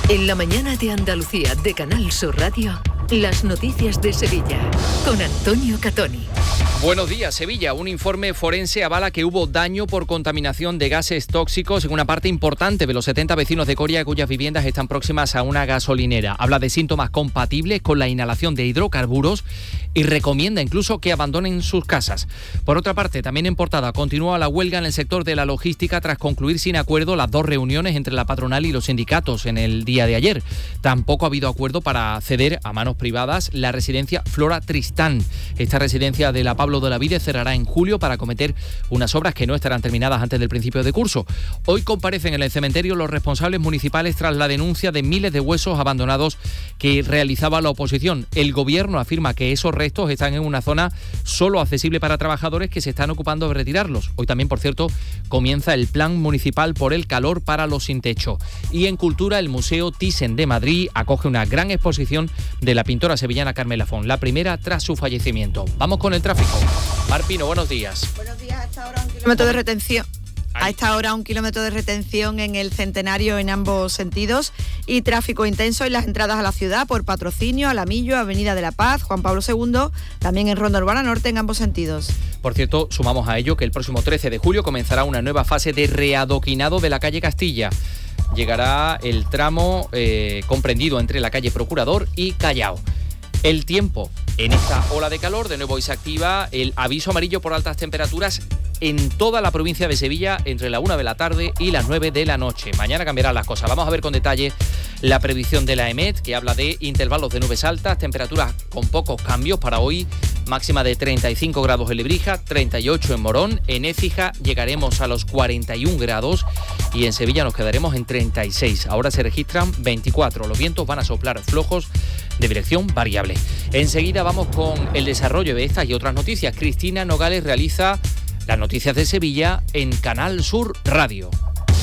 En la mañana de Andalucía de Canal Sur Radio, las noticias de Sevilla, con Antonio Catoni. Buenos días, Sevilla. Un informe forense avala que hubo daño por contaminación de gases tóxicos en una parte importante de los 70 vecinos de Coria cuyas viviendas están próximas a una gasolinera. Habla de síntomas compatibles con la inhalación de hidrocarburos y recomienda incluso que abandonen sus casas. Por otra parte, también en portada, continúa la huelga en el sector de la logística tras concluir sin acuerdo las 2 reuniones entre la patronal y los sindicatos en el día de ayer. Tampoco ha habido acuerdo para ceder a manos privadas la residencia Flora Tristán. Esta residencia de la Pablo de la Vide cerrará en julio para acometer unas obras que no estarán terminadas antes del principio de curso. Hoy comparecen en el cementerio los responsables municipales tras la denuncia de miles de huesos abandonados que realizaba la oposición. El gobierno afirma que esos restos están en una zona solo accesible para trabajadores que se están ocupando de retirarlos. Hoy también, por cierto, comienza el plan municipal por el calor para los sin techo. Y en cultura, el Museo Thyssen de Madrid acoge una gran exposición de la pintora sevillana Carmen Lafón, la primera tras su fallecimiento. Vamos con el tráfico. Mar Pino, buenos días. Buenos días. Hasta ahora un kilómetro de retención. A esta hora 1 kilómetro de retención en el Centenario en ambos sentidos y tráfico intenso en las entradas a la ciudad por Patrocinio, Alamillo, Avenida de la Paz, Juan Pablo II, también en Ronda Urbana Norte en ambos sentidos. Por cierto, sumamos a ello que el próximo 13 de julio comenzará una nueva fase de readoquinado de la calle Castilla. Llegará el tramo comprendido entre la calle Procurador y Callao. El tiempo. En esta ola de calor, de nuevo hoy se activa el aviso amarillo por altas temperaturas en toda la provincia de Sevilla entre la 1 de la tarde y las 9 de la noche. Mañana cambiarán las cosas. Vamos a ver con detalle la previsión de la EMET, que habla de intervalos de nubes altas, temperaturas con pocos cambios para hoy, máxima de 35 grados en Lebrija, 38 en Morón, en Écija llegaremos a los 41 grados y en Sevilla nos quedaremos en 36. Ahora se registran 24. Los vientos van a soplar flojos de dirección variable. Enseguida vamos con el desarrollo de estas y otras noticias. Cristina Nogales realiza las noticias de Sevilla en Canal Sur Radio.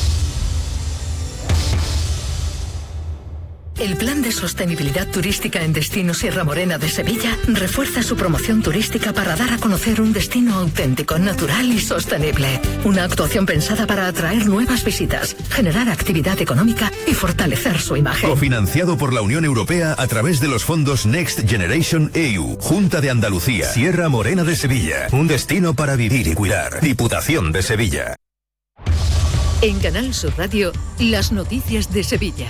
El Plan de Sostenibilidad Turística en Destino Sierra Morena de Sevilla refuerza su promoción turística para dar a conocer un destino auténtico, natural y sostenible. Una actuación pensada para atraer nuevas visitas, generar actividad económica y fortalecer su imagen. Cofinanciado por la Unión Europea a través de los fondos Next Generation EU, Junta de Andalucía, Sierra Morena de Sevilla. Un destino para vivir y cuidar. Diputación de Sevilla. En Canal Sur Radio, las noticias de Sevilla.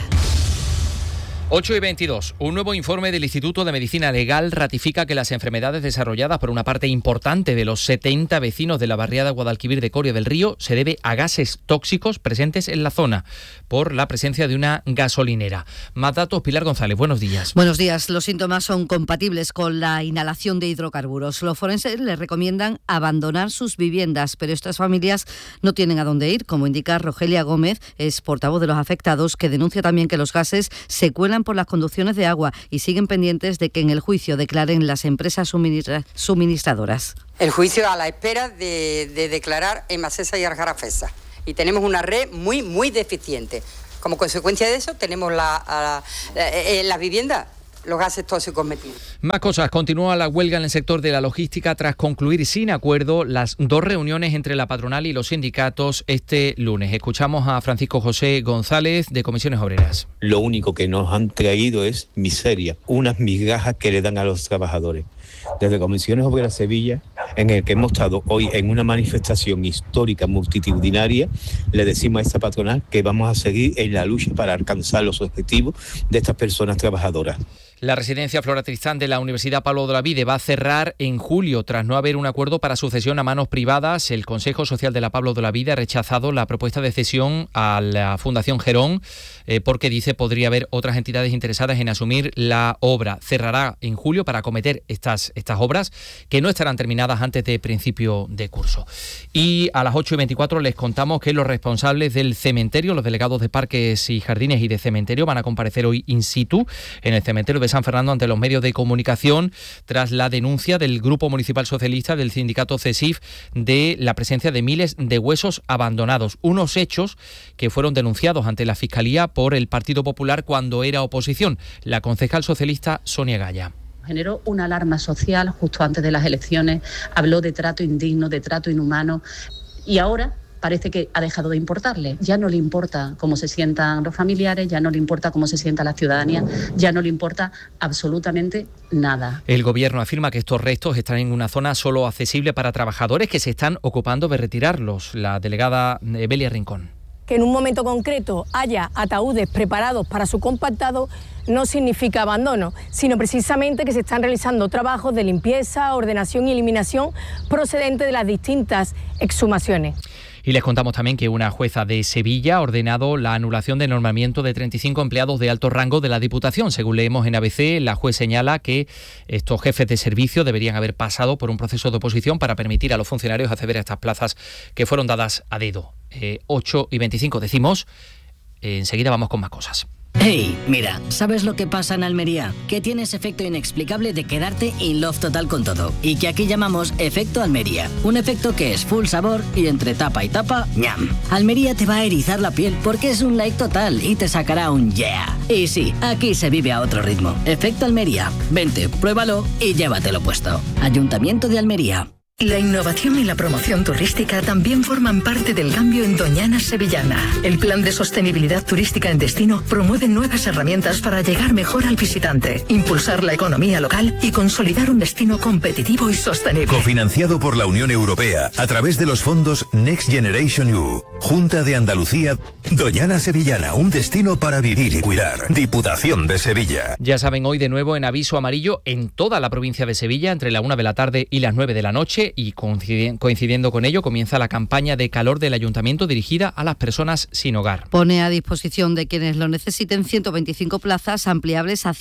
8:22. Un nuevo informe del Instituto de Medicina Legal ratifica que las enfermedades desarrolladas por una parte importante de los 70 vecinos de la barriada Guadalquivir de Coria del Río se debe a gases tóxicos presentes en la zona por la presencia de una gasolinera. Más datos, Pilar González, buenos días. Buenos días. Los síntomas son compatibles con la inhalación de hidrocarburos. Los forenses les recomiendan abandonar sus viviendas, pero estas familias no tienen a dónde ir, como indica Rogelia Gómez, es portavoz de los afectados, que denuncia también que los gases se cuelan por las conducciones de agua y siguen pendientes de que en el juicio declaren las empresas suministradoras. El juicio a la espera de declarar Emasesa y Aljarafesa. Y tenemos una red muy deficiente. Como consecuencia de eso tenemos las viviendas, los gases tóxicos metidos. Más cosas. Continúa la huelga en el sector de la logística tras concluir sin acuerdo las 2 reuniones entre la patronal y los sindicatos este lunes. Escuchamos a Francisco José González de Comisiones Obreras. Lo único que nos han traído es miseria, unas migajas que le dan a los trabajadores. Desde Comisiones Obreras Sevilla, en el que hemos estado hoy en una manifestación histórica multitudinaria, le decimos a esta patronal que vamos a seguir en la lucha para alcanzar los objetivos de estas personas trabajadoras. La residencia Flora Tristán de la Universidad Pablo de la Vide va a cerrar en julio tras no haber un acuerdo para su cesión a manos privadas. El Consejo Social de la Pablo de la Vide ha rechazado la propuesta de cesión a la Fundación Gerón porque dice podría haber otras entidades interesadas en asumir la obra. Cerrará en julio para acometer estas obras que no estarán terminadas antes de principio de curso. Y a las 8:24 les contamos que los responsables del cementerio, los delegados de Parques y Jardines y de Cementerio, van a comparecer hoy in situ en el cementerio de San Fernando ante los medios de comunicación tras la denuncia del Grupo Municipal Socialista del sindicato CESIF de la presencia de miles de huesos abandonados. Unos hechos que fueron denunciados ante la Fiscalía por el Partido Popular cuando era oposición. La concejal socialista Sonia Gaya. Generó una alarma social justo antes de las elecciones, habló de trato indigno, de trato inhumano y ahora parece que ha dejado de importarle. Ya no le importa cómo se sientan los familiares, ya no le importa cómo se sienta la ciudadanía, ya no le importa absolutamente nada. El gobierno afirma que estos restos están en una zona solo accesible para trabajadores que se están ocupando de retirarlos. La delegada Belia Rincón. Que en un momento concreto haya ataúdes preparados para su compactado no significa abandono, sino precisamente que se están realizando trabajos de limpieza, ordenación y eliminación procedente de las distintas exhumaciones. Y les contamos también que una jueza de Sevilla ha ordenado la anulación del nombramiento de 35 empleados de alto rango de la Diputación. Según leemos en ABC, la juez señala que estos jefes de servicio deberían haber pasado por un proceso de oposición para permitir a los funcionarios acceder a estas plazas que fueron dadas a dedo. 8:25 decimos. Enseguida vamos con más cosas. Hey, mira, ¿sabes lo que pasa en Almería? Que tienes efecto inexplicable de quedarte in love total con todo. Y que aquí llamamos efecto Almería. Un efecto que es full sabor y entre tapa y tapa, ¡ñam! Almería te va a erizar la piel porque es un like total y te sacará un yeah. Y sí, aquí se vive a otro ritmo. Efecto Almería. Vente, pruébalo y llévatelo puesto. Ayuntamiento de Almería. La innovación y la promoción turística también forman parte del cambio en Doñana Sevillana. El Plan de Sostenibilidad Turística en Destino promueve nuevas herramientas para llegar mejor al visitante, impulsar la economía local y consolidar un destino competitivo y sostenible. Cofinanciado por la Unión Europea a través de los fondos Next Generation EU. Junta de Andalucía. Doñana Sevillana, un destino para vivir y cuidar. Diputación de Sevilla. Ya saben, hoy de nuevo en aviso amarillo en toda la provincia de Sevilla entre la 1 de la tarde y las 9 de la noche. Y coincidiendo con ello comienza la campaña de calor del Ayuntamiento dirigida a las personas sin hogar. Pone a disposición de quienes lo necesiten 125 plazas ampliables a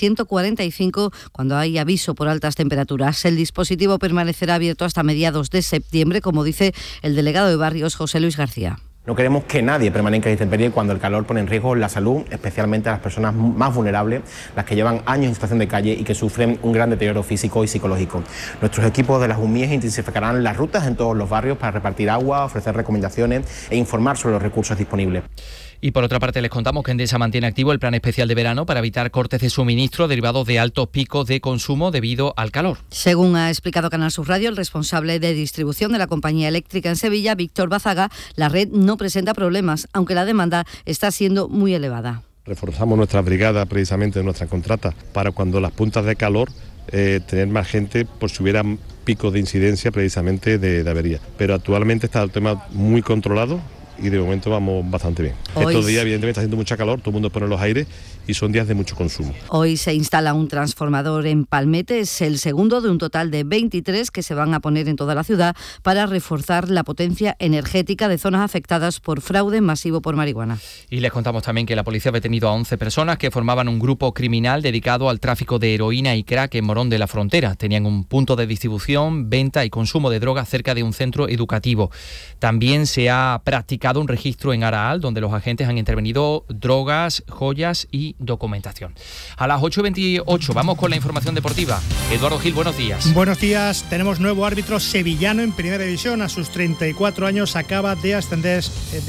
145 cuando hay aviso por altas temperaturas. El dispositivo permanecerá abierto hasta mediados de septiembre, como dice el delegado de Barrios, José Luis García. No queremos que nadie permanezca en intemperie cuando el calor pone en riesgo la salud, especialmente a las personas más vulnerables, las que llevan años en situación de calle y que sufren un gran deterioro físico y psicológico. Nuestros equipos de las UMIES intensificarán las rutas en todos los barrios para repartir agua, ofrecer recomendaciones e informar sobre los recursos disponibles. Y por otra parte les contamos que Endesa mantiene activo el plan especial de verano para evitar cortes de suministro derivados de altos picos de consumo debido al calor. Según ha explicado Canal Sur Radio, el responsable de distribución de la compañía eléctrica en Sevilla, Víctor Bazaga, la red no presenta problemas, aunque la demanda está siendo muy elevada. Reforzamos nuestra brigada precisamente de nuestras contratas para cuando las puntas de calor tener más gente por si hubiera picos de incidencia precisamente de avería. Pero actualmente está el tema muy controlado y de momento vamos bastante bien. Estos días evidentemente está haciendo mucha calor, todo el mundo pone los aires y son días de mucho consumo. Hoy se instala un transformador en Palmete, es el segundo de un total de 23 que se van a poner en toda la ciudad para reforzar la potencia energética de zonas afectadas por fraude masivo por marihuana. Y les contamos también que la policía ha detenido a 11 personas que formaban un grupo criminal dedicado al tráfico de heroína y crack en Morón de la Frontera. Tenían un punto de distribución, venta y consumo de drogas cerca de un centro educativo. También se ha practicado un registro en Araal, donde los agentes han intervenido drogas, joyas y documentación. A las 8:28 vamos con la información deportiva. Eduardo Gil, buenos días. Buenos días. Tenemos nuevo árbitro sevillano en Primera División. A sus 34 años acaba de ascender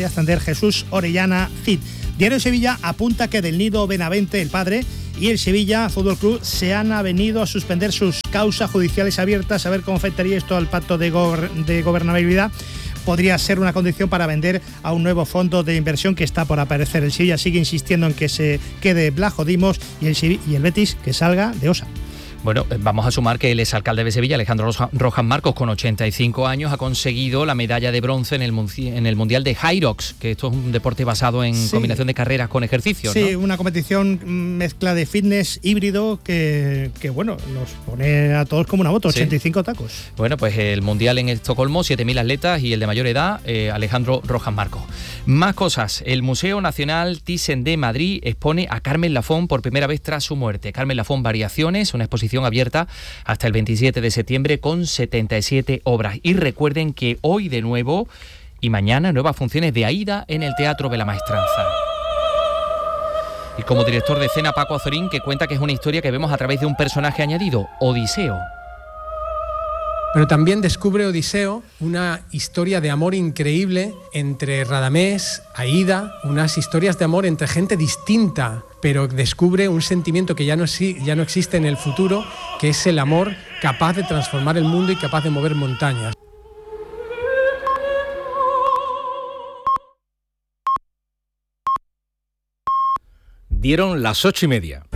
Jesús Orellana Cid. Diario Sevilla apunta que Del Nido Benavente, el padre, y el Sevilla Fútbol Club se han avenido a suspender sus causas judiciales abiertas. A ver cómo afectaría esto al pacto de gobernabilidad. Podría ser una condición para vender a un nuevo fondo de inversión que está por aparecer. El Sevilla sigue insistiendo en que se quede Blajo Dimos y el Betis que salga de Osa. Bueno, vamos a sumar que el exalcalde de Sevilla, Alejandro Rojas Marcos, con 85 años, ha conseguido la medalla de bronce en el Mundial de Hyrox, que esto es un deporte basado en combinación de carreras con ejercicios, ¿no? Sí, una competición mezcla de fitness híbrido que bueno, nos pone a todos como una moto, 85 tacos. Bueno, pues el Mundial en Estocolmo, 7.000 atletas y el de mayor edad, Alejandro Rojas Marcos. Más cosas, el Museo Nacional Thyssen de Madrid expone a Carmen Lafón por primera vez tras su muerte. Carmen Lafón Variaciones, una exposición abierta hasta el 27 de septiembre con 77 obras. Y recuerden que hoy de nuevo y mañana nuevas funciones de Aída en el Teatro de la Maestranza. Y como director de escena, Paco Azorín, que cuenta que es una historia que vemos a través de un personaje añadido, Odiseo. Pero también descubre Odiseo una historia de amor increíble entre Radamés, Aída, unas historias de amor entre gente distinta, pero descubre un sentimiento que ya no existe en el futuro, que es el amor capaz de transformar el mundo y capaz de mover montañas. Dieron las 8:30.